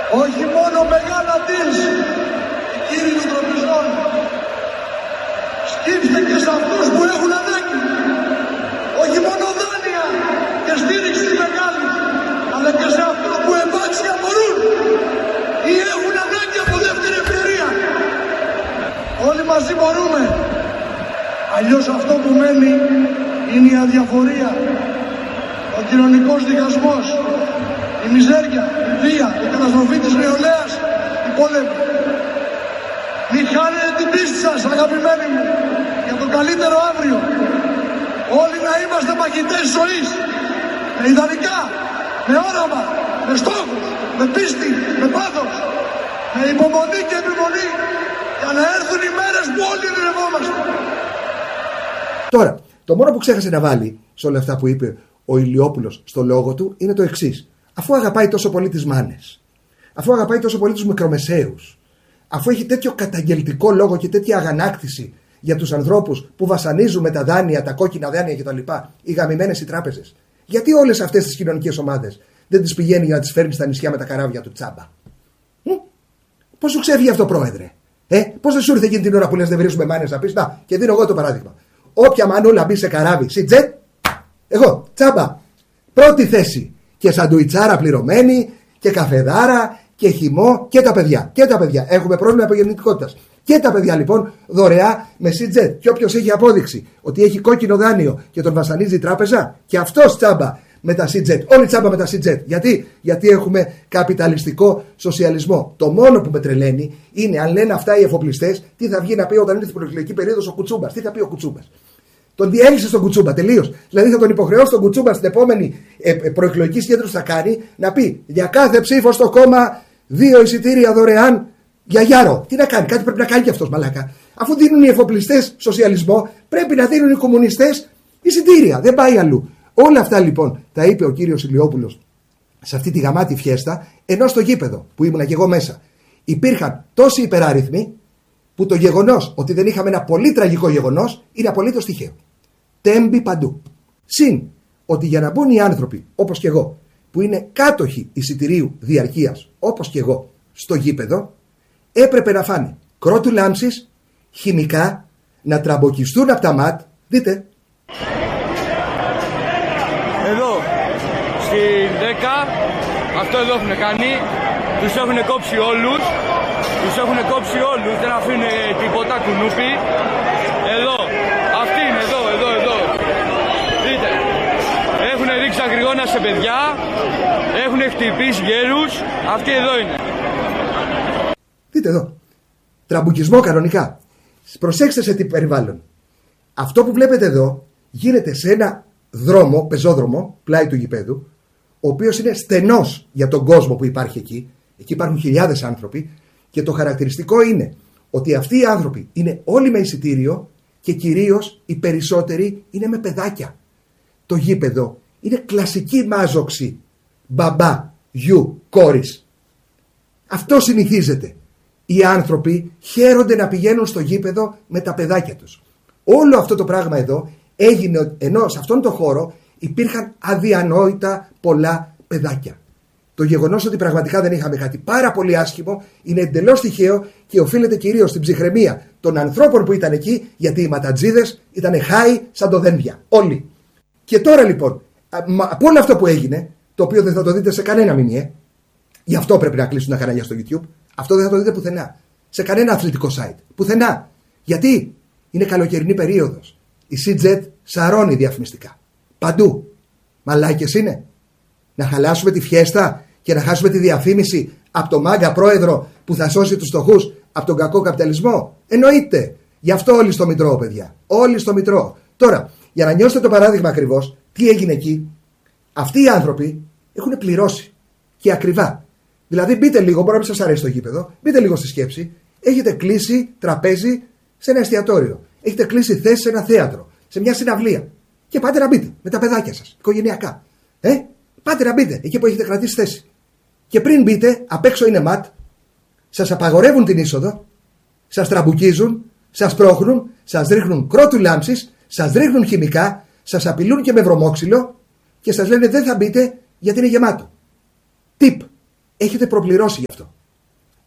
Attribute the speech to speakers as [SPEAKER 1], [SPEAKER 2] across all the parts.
[SPEAKER 1] Όχι μόνο μεγάλα deals, κύριοι των τραπεζών. Σκύψτε και σε αυτούς που έχουν ανάγκη. Όχι μόνο δάνεια και στήριξη μεγάλη, αλλά και σε αυτούς που εμπάξια μπορούν ή έχουν ανάγκη από δεύτερη ευκαιρία. Όλοι μαζί μπορούμε. Αλλιώς αυτό που μένει είναι η αδιαφορία, ο κοινωνικός διχασμός, η μιζέρια, η βία, η καταστροφή της νεολαίας, η πόλεμη. Μη χάνετε την πίστη σας, αγαπημένοι μου, για το καλύτερο αύριο. Όλοι να είμαστε μαχητές ζωής, με ιδανικά, με όραμα, με στόχους, με πίστη, με πάθος, με υπομονή και επιμονή, για να έρθουν οι μέρες που όλοι ειρηνευόμαστε.
[SPEAKER 2] Τώρα, το μόνο που ξέχασε να βάλει σε όλα αυτά που είπε ο Ηλιόπουλος στο λόγο του είναι το εξής. Αφού αγαπάει τόσο πολύ τις μάνες, αφού αγαπάει τόσο πολύ τους μικρομεσαίους, αφού έχει τέτοιο καταγγελτικό λόγο και τέτοια αγανάκτηση για τους ανθρώπους που βασανίζουν με τα δάνεια, τα κόκκινα δάνεια κτλ., οι γαμημένες οι τράπεζες, γιατί όλες αυτές τις κοινωνικές ομάδες δεν τις πηγαίνει για να τις φέρνει στα νησιά με τα καράβια του τσάμπα? Πώς σου ξέφυγε αυτό, πρόεδρε? Πώς δεν σου ήρθε εκείνη την ώρα που λες δεν βρίσκουμε μάνες να πεις? Να, και δίνω εγώ το παράδειγμα. Όποια μανούλα μπει σε καράβι, σιτζετ, εγώ, τσάμπα, πρώτη θέση. Και σαντουιτσάρα πληρωμένη, και καφεδάρα, και χυμό, και τα παιδιά. Και τα παιδιά. Έχουμε πρόβλημα απογεννητικότητας. Και τα παιδιά λοιπόν δωρεά με σιτζετ. Και όποιος έχει απόδειξη ότι έχει κόκκινο δάνειο και τον βασανίζει η τράπεζα, και αυτός τσάμπα με τα σιτζετ. Όλοι τσάμπα με τα σιτζετ. Γιατί έχουμε καπιταλιστικό σοσιαλισμό. Το μόνο που με τρελαίνει είναι αν λένε αυτά οι εφοπλιστές, τι θα βγει να πει όταν είναι στην προεκλογική περίοδος ο Κουτσούμπας. Τι θα πει ο Κουτσούμπας? Τον διέλυσε στον Κουτσούμπα τελείως. Δηλαδή θα τον υποχρεώσει τον Κουτσούμπα στην επόμενη προεκλογική συγκέντρωση θα κάνει να πει για κάθε ψήφο στο κόμμα 2 εισιτήρια δωρεάν για Γιάρο. Τι να κάνει, κάτι πρέπει να κάνει και αυτός, μαλάκα. Αφού δίνουν οι εφοπλιστές σοσιαλισμό, πρέπει να δίνουν οι κομμουνιστές εισιτήρια. Δεν πάει αλλού. Όλα αυτά λοιπόν τα είπε ο κύριος Ηλιόπουλος σε αυτή τη γαμάτη φιέστα, ενώ στο γήπεδο που ήμουνα και εγώ μέσα υπήρχαν τόσοι υπεράριθμοι που το γεγονός ότι δεν είχαμε ένα πολύ τραγικό γεγονός είναι απολύτως τυχαίο. Τέμπη παντού. Συν ότι για να μπουν οι άνθρωποι όπως και εγώ που είναι κάτοχοι εισιτηρίου διαρκείας όπως και εγώ στο γήπεδο, έπρεπε να φάνε κρότου λάμψης, χημικά, να τραμποκιστούν από τα ματ. Δείτε.
[SPEAKER 3] Εδώ στην 10 αυτό εδώ έχουν κάνει. Τους έχουν κόψει όλους. Δεν αφήνουν τίποτα κουνούπι. Εδώ, αυτή είναι εδώ. Δείτε, έχουν ρίξει αγριγόνα σε παιδιά, έχουν χτυπήσει γέρους, αυτοί εδώ είναι.
[SPEAKER 2] Δείτε εδώ, τραμπουκισμό κανονικά. Προσέξτε σε τι περιβάλλον. Αυτό που βλέπετε εδώ γίνεται σε ένα δρόμο, πεζόδρομο, πλάι του γηπέδου, ο οποίος είναι στενός για τον κόσμο που υπάρχει εκεί. Εκεί υπάρχουν χιλιάδες άνθρωποι. Και το χαρακτηριστικό είναι ότι αυτοί οι άνθρωποι είναι όλοι με εισιτήριο και κυρίως οι περισσότεροι είναι με παιδάκια. Το γήπεδο είναι κλασική μάζοξη μπαμπά, γιου, κόρης. Αυτό συνηθίζεται. Οι άνθρωποι χαίρονται να πηγαίνουν στο γήπεδο με τα παιδάκια τους. Όλο αυτό το πράγμα εδώ έγινε ενώ σε αυτόν τον χώρο υπήρχαν αδιανόητα πολλά παιδάκια. Το γεγονός ότι πραγματικά δεν είχαμε κάτι πάρα πολύ άσχημο είναι εντελώς τυχαίο και οφείλεται κυρίως στην ψυχραιμία των ανθρώπων που ήταν εκεί, γιατί οι ματατζίδες ήταν χάι σαν το δένδια. Όλοι. Και τώρα λοιπόν, από όλο αυτό που έγινε, το οποίο δεν θα το δείτε σε κανένα μηνιαία, γι' αυτό πρέπει να κλείσουν τα κανάλια στο YouTube, αυτό δεν θα το δείτε πουθενά. Σε κανένα αθλητικό site. Πουθενά. Γιατί είναι καλοκαιρινή περίοδος. Η CJET σαρώνει διαφημιστικά. Παντού. Μαλάκες είναι. Να χαλάσουμε τη φιέστα και να χάσουμε τη διαφήμιση από το μάγκα πρόεδρο που θα σώσει τους φτωχούς από τον κακό καπιταλισμό? Εννοείται. Γι' αυτό όλοι στο Μητρό, παιδιά. Όλοι στο Μητρό. Τώρα, για να νιώσετε το παράδειγμα ακριβώς, τι έγινε εκεί? Αυτοί οι άνθρωποι έχουν πληρώσει. Και ακριβά. Δηλαδή, μπείτε λίγο, μπορεί να μην σας αρέσει το γήπεδο, μπείτε λίγο στη σκέψη. Έχετε κλείσει τραπέζι σε ένα εστιατόριο. Έχετε κλείσει θέση σε ένα θέατρο, σε μια συναυλία. Και πάτε να μπείτε με τα παιδάκια σας, οικογενειακά. Πάτε να μπείτε εκεί που έχετε κρατήσει θέση. Και πριν μπείτε, απ' έξω είναι ματ, σας απαγορεύουν την είσοδο, σας τραμπουκίζουν, σας πρόχνουν, σας ρίχνουν κρότου λάμψης, σας ρίχνουν χημικά, σας απειλούν και με βρωμόξυλο και σας λένε δεν θα μπείτε γιατί είναι γεμάτο. Τιπ. Έχετε προπληρώσει γι' αυτό.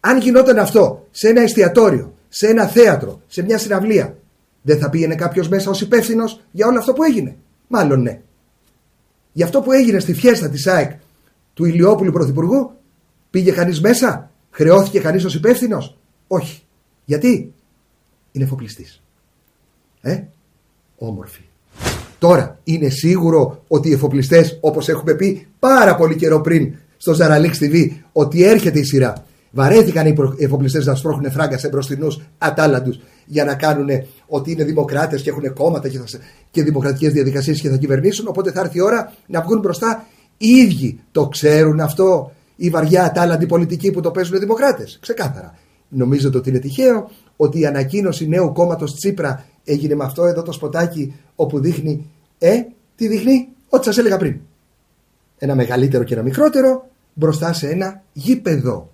[SPEAKER 2] Αν γινόταν αυτό σε ένα εστιατόριο, σε ένα θέατρο, σε μια συναυλία, δεν θα πήγαινε κάποιος μέσα ως υπεύθυνος για όλο αυτό που έγινε? Μάλλον ναι. Για αυτό που έγινε στη φιέστα της ΑΕΚ του Ηλιόπουλου Πρωθυπουργού, πήγε κανείς μέσα? Χρεώθηκε κανείς ως υπεύθυνος? Όχι. Γιατί? Είναι εφοπλιστής. Όμορφη. Τώρα είναι σίγουρο ότι οι εφοπλιστές, όπως έχουμε πει πάρα πολύ καιρό πριν στο Ζαραλίξ TV, ότι έρχεται η σειρά. Βαρέθηκαν οι εφοπλιστές να σπρώχνουν φράγκα σε μπροστινούς ατάλλαντους για να κάνουν ότι είναι δημοκράτες και έχουν κόμματα και δημοκρατικές διαδικασίες και θα κυβερνήσουν. Οπότε θα έρθει η ώρα να βγουν μπροστά. Οι ίδιοι το ξέρουν αυτό, οι βαριά ατάλλαντοι πολιτικοί που το παίζουν δημοκράτες? Ξεκάθαρα. Νομίζετε ότι είναι τυχαίο ότι η ανακοίνωση νέου κόμματος Τσίπρα έγινε με αυτό εδώ το σποτάκι, όπου δείχνει, τι δείχνει? Ό,τι σας έλεγα πριν. Ένα μεγαλύτερο και ένα μικρότερο μπροστά σε ένα γήπεδο.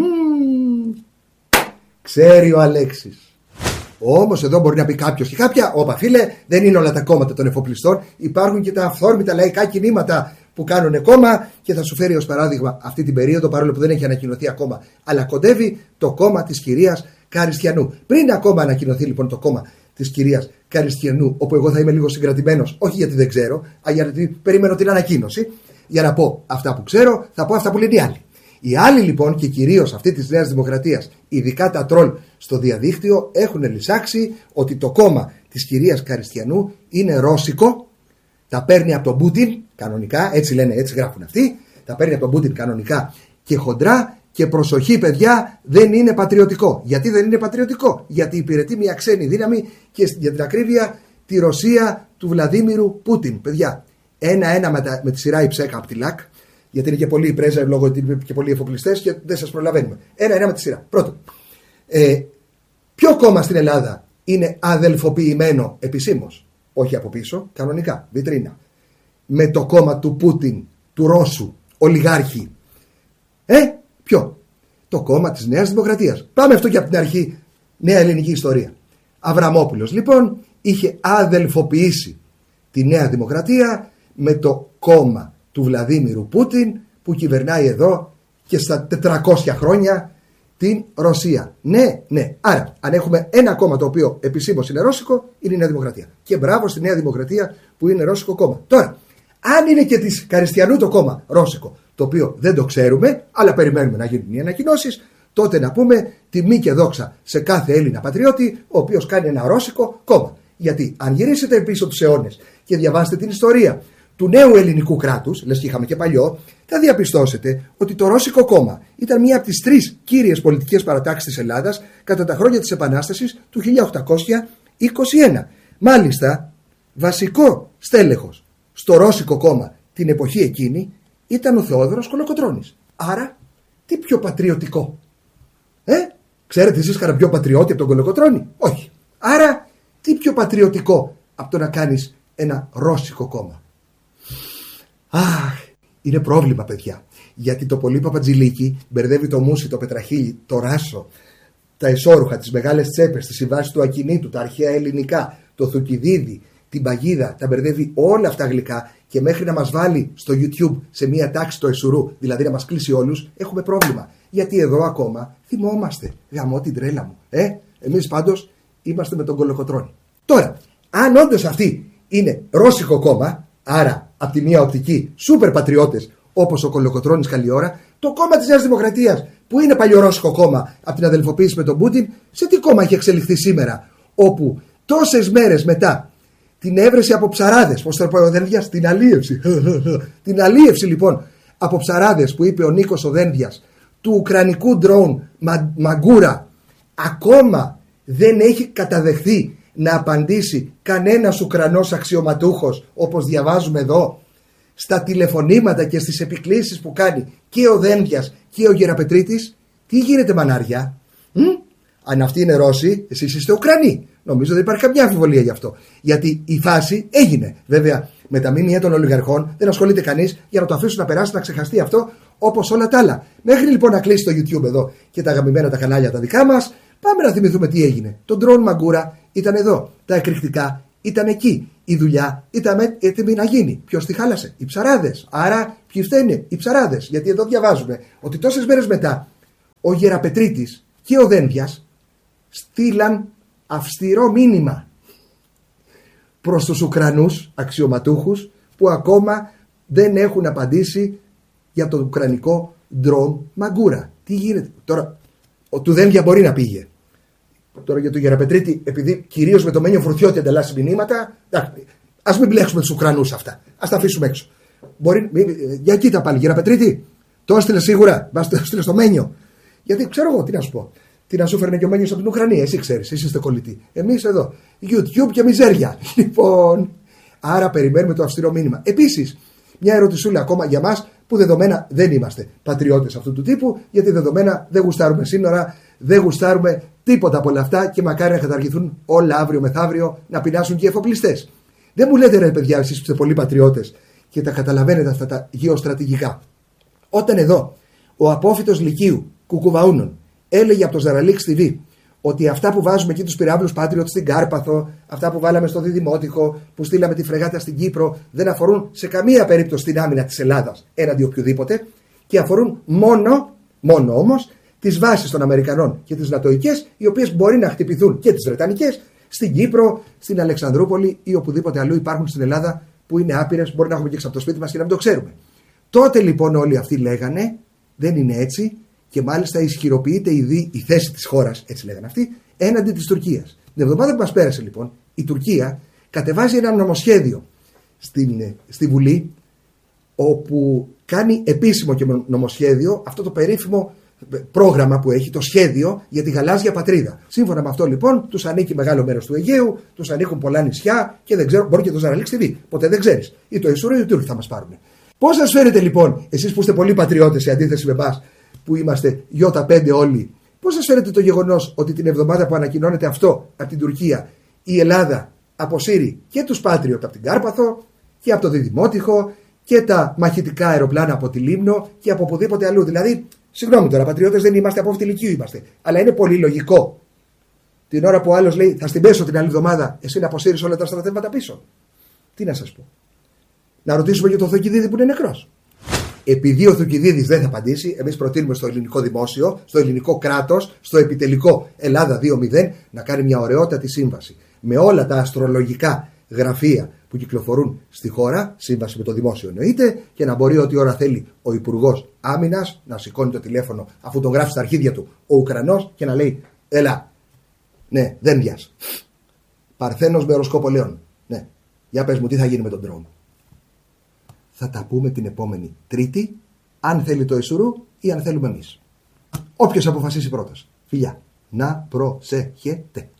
[SPEAKER 2] Ξέρει ο Αλέξης. Όμως εδώ μπορεί να πει κάποιος και κάποια, όπα φίλε, δεν είναι όλα τα κόμματα των εφοπλιστών. Υπάρχουν και τα αυθόρμητα λαϊκά κινήματα που κάνουν κόμμα, και θα σου φέρει ως παράδειγμα αυτή την περίοδο, παρόλο που δεν έχει ανακοινωθεί ακόμα, αλλά κοντεύει το κόμμα της κυρίας Καριστιανού. Πριν ακόμα ανακοινωθεί λοιπόν το κόμμα της κυρίας Καριστιανού, όπου εγώ θα είμαι λίγο συγκρατημένος, όχι γιατί δεν ξέρω, αλλά γιατί περιμένω την ανακοίνωση, για να πω αυτά που ξέρω, θα πω αυτά που λένε οι άλλοι. Οι άλλοι λοιπόν, και κυρίως αυτή της Νέας Δημοκρατίας, ειδικά τα τρόλ στο διαδίκτυο, έχουν λησάξει ότι το κόμμα της κυρίας Καριστιανού είναι ρώσικο, τα παίρνει από τον Πούτιν κανονικά, έτσι λένε, έτσι γράφουν αυτοί, τα παίρνει από τον Πούτιν κανονικά και χοντρά, και προσοχή παιδιά, δεν είναι πατριωτικό. Γιατί δεν είναι πατριωτικό? Γιατί υπηρετεί μια ξένη δύναμη, και για την ακρίβεια τη Ρωσία του Βλαδίμιρου Πούτιν. Παιδιά, ένα-ένα με τη σειρά η ψέκα από τη ΛΑΚ, γιατί είναι και πολλοί οι πρέζα λόγω ότι είναι και πολλοί εφοπλιστές και δεν σας προλαβαίνουμε. Ένα-ένα με τη σειρά. Πρώτον, ποιο κόμμα στην Ελλάδα είναι αδελφοποιημένο επισήμως? Όχι από πίσω, κανονικά, βιτρίνα. Με το κόμμα του Πούτιν, του Ρώσου ολιγάρχη. Ποιο? Το κόμμα της Νέας Δημοκρατίας. Πάμε αυτό και από την αρχή, νέα ελληνική ιστορία. Αβραμόπουλος λοιπόν είχε αδελφοποιήσει τη Νέα Δημοκρατία με το κόμμα του Βλαδίμιρου Πούτιν, που κυβερνάει εδώ και στα 400 χρόνια την Ρωσία. Ναι. Άρα, αν έχουμε ένα κόμμα το οποίο επισήμως είναι ρώσικο, είναι η Νέα Δημοκρατία. Και μπράβο στη Νέα Δημοκρατία που είναι ρώσικο κόμμα. Τώρα, αν είναι και της Καριστιανού το κόμμα ρώσικο, το οποίο δεν το ξέρουμε, αλλά περιμένουμε να γίνουν οι ανακοινώσεις, τότε να πούμε τιμή και δόξα σε κάθε Έλληνα πατριώτη, ο οποίος κάνει ένα ρώσικο κόμμα. Γιατί αν γυρίσετε πίσω τους αιώνες και διαβάσετε την ιστορία του νέου ελληνικού κράτους, λες και είχαμε και παλιό, θα διαπιστώσετε ότι το Ρώσικο κόμμα ήταν μία από τις τρεις κύριες πολιτικές παρατάξεις της Ελλάδας κατά τα χρόνια της Επανάστασης του 1821. Μάλιστα, βασικό στέλεχος στο Ρώσικο κόμμα την εποχή εκείνη ήταν ο Θεόδωρος Κολοκοτρώνης. Άρα, τι πιο πατριωτικό? Ξέρετε εσείς κανένα πιο πατριώτη από τον Κολοκοτρώνη? Όχι. Άρα, τι πιο πατριωτικό από το να κάνεις ένα Ρώσικο κόμμα? Είναι πρόβλημα παιδιά. Γιατί το πολύ Παπατζηλίκι μπερδεύει το Μούσι, το Πετραχίλι, το Ράσο, τα εσώρουχα, τις μεγάλες τσέπες, τις συμβάσεις του ακινήτου, τα αρχαία ελληνικά, το Θουκυδίδι, την παγίδα, τα μπερδεύει όλα αυτά γλυκά, και μέχρι να μας βάλει στο YouTube σε μία τάξη το εσουρού, δηλαδή να μας κλείσει όλους, έχουμε πρόβλημα. Γιατί εδώ ακόμα θυμόμαστε. Γαμώ την τρέλα μου. Εμείς πάντως είμαστε με τον Κολοκοτρώνη. Τώρα, αν όντως αυτή είναι ρώσικο κόμμα, άρα από τη μία οπτική σούπερ πατριώτες όπως ο Κολοκοτρώνης καλή ώρα, το κόμμα της Νέας Δημοκρατίας που είναι παλιορώσικο κόμμα από την αδελφοποίηση με τον Πούτιν, σε τι κόμμα έχει εξελιχθεί σήμερα, όπου τόσες μέρες μετά την έβρεση από ψαράδες, πώς θα πω ο Δένδιας, την αλίευση. Την αλίευση λοιπόν από ψαράδες που είπε ο Νίκος ο Δένδιας, του ουκρανικού ντρόουν Μαγκούρα, ακόμα δεν έχει καταδεχθεί να απαντήσει κανένας Ουκρανός αξιωματούχος, όπως διαβάζουμε εδώ, στα τηλεφωνήματα και στις επικλήσεις που κάνει και ο Δένδιας και ο Γεραπετρίτης. Τι γίνεται μανάρια? Αν αυτοί είναι Ρώσοι, εσείς είστε Ουκρανοί. Νομίζω δεν υπάρχει καμιά αμφιβολία γι' αυτό. Γιατί η φάση έγινε. Βέβαια, με τα μήνυα των ολιγαρχών δεν ασχολείται κανείς, για να το αφήσουν να περάσει, να ξεχαστεί αυτό, όπως όλα τα άλλα. Μέχρι λοιπόν να κλείσει το YouTube εδώ και τα αγαπημένα τα κανάλια τα δικά μας, πάμε να θυμηθούμε τι έγινε. Το ντρόουν Μαγκούρα ήταν εδώ. Τα εκρηκτικά ήταν εκεί. Η δουλειά ήταν έτοιμη να γίνει. Ποιος τη χάλασε? Οι ψαράδες. Άρα, ποιοι φταίνε? Οι ψαράδες. Γιατί εδώ διαβάζουμε ότι τόσες μέρες μετά ο Γεραπετρίτης και ο Δένδιας στείλαν αυστηρό μήνυμα προς τους Ουκρανούς αξιωματούχους που ακόμα δεν έχουν απαντήσει για το ουκρανικό drone Μαγκούρα. Τι γίνεται τώρα? Του Δένδια μπορεί να πήγε. Τώρα για τον Γεραπετρίτη, επειδή κυρίως με το Μένιο Φρουθιώτη ανταλλάσσει μηνύματα, ας μην μπλέξουμε τους Ουκρανούς αυτά. Ας τα αφήσουμε έξω. Για κοίτα πάλι, Γεραπετρίτη, το έστειλε σίγουρα. Μας το έστειλε στο Μένιο. Γιατί ξέρω εγώ τι να σου πω. Τι να σου φέρνει και ο Μένιος από την Ουκρανία. Εσύ ξέρεις, εσείς είστε κολλητοί. Εμείς εδώ. YouTube και μιζέρια. Λοιπόν, άρα περιμένουμε το αυστηρό μήνυμα. Επίσης, μια ερωτησούλα ακόμα για μας που δεδομένα δεν είμαστε πατριώτες αυτού του τύπου, γιατί δεδομένα δεν γουστάρουμε σύνορα, δεν γουστάρουμε τίποτα από όλα αυτά και μακάρι να καταργηθούν όλα αύριο μεθαύριο, να πεινάσουν και οι εφοπλιστές. Δεν μου λέτε ρε παιδιά, εσείς που είστε πολλοί πατριώτες και τα καταλαβαίνετε αυτά τα γεωστρατηγικά. Όταν εδώ ο απόφοιτος Λυκείου Κουκουβαούνων έλεγε από το Ζαραλίξ TV ότι αυτά που βάζουμε εκεί τους πυράβλους Patriot στην Κάρπαθο, αυτά που βάλαμε στο Διδημότυχο, που στείλαμε τη φρεγάτα στην Κύπρο, δεν αφορούν σε καμία περίπτωση την άμυνα της Ελλάδας έναντι οποιοδήποτε και αφορούν μόνο όμως τις βάσεις των Αμερικανών και τις Νατοικές, οι οποίες μπορεί να χτυπηθούν, και τις Βρετανικές, στην Κύπρο, στην Αλεξανδρούπολη ή οπουδήποτε αλλού υπάρχουν στην Ελλάδα που είναι άπειρες, μπορεί να έχουμε και από το σπίτι μας και να μην το ξέρουμε. Τότε λοιπόν όλοι αυτοί λέγανε δεν είναι έτσι. Και μάλιστα ισχυροποιείται η θέση της χώρας, έτσι λέγανε αυτοί, έναντι της Τουρκίας. Την εβδομάδα που μας πέρασε λοιπόν, η Τουρκία κατεβάζει ένα νομοσχέδιο στη Βουλή, όπου κάνει επίσημο και νομοσχέδιο αυτό το περίφημο πρόγραμμα που έχει, το σχέδιο για τη γαλάζια πατρίδα. Σύμφωνα με αυτό λοιπόν, τους ανήκει μεγάλο μέρος του Αιγαίου, τους ανήκουν πολλά νησιά και δεν ξέρω, μπορεί και το Ζαραλίξ TV. Ποτέ δεν ξέρεις. Ή το Ισούρο ή οι Τούρκοι θα μας πάρουν. Πώς σας φαίνεται λοιπόν, εσείς που είστε πολλοί πατριώτες σε αντίθεση με εμάς, που είμαστε Ι5 όλοι, πώς σας φαίνεται το γεγονός ότι την εβδομάδα που ανακοινώνεται αυτό από την Τουρκία, η Ελλάδα αποσύρει και τους Patriot από την Κάρπαθο και από το Διδημότυχο και τα μαχητικά αεροπλάνα από τη Λίμνο και από οπουδήποτε αλλού? Δηλαδή, συγγνώμη τώρα, πατριώτες δεν είμαστε, από Λυκείου είμαστε. Αλλά είναι πολύ λογικό την ώρα που ο άλλος λέει θα στην πέσω την άλλη εβδομάδα, εσύ να αποσύρεις όλα τα στρατεύματα πίσω? Τι να σας πω? Να ρωτήσουμε για τον Θουκυδίδη που είναι νεκρός. Επειδή ο Θουκυδίδης δεν θα απαντήσει, εμείς προτείνουμε στο ελληνικό δημόσιο, στο ελληνικό κράτος, στο επιτελικό Ελλάδα 2.0 να κάνει μια ωραιότατη σύμβαση με όλα τα αστρολογικά γραφεία που κυκλοφορούν στη χώρα, σύμβαση με το δημόσιο εννοείται, και να μπορεί ό,τι ώρα θέλει ο Υπουργός Άμυνας να σηκώνει το τηλέφωνο αφού τον γράφει στα αρχίδια του ο Ουκρανός και να λέει έλα, ναι, δεν βιάζει. Παρθένος με οροσκόπο Λέων. Ναι, για πες μου τι θα γίνει με τον drone. Θα τα πούμε την επόμενη Τρίτη, αν θέλει το Ισουρού ή αν θέλουμε εμείς. Όποιος αποφασίσει πρώτος. Φιλιά, να προσέχετε.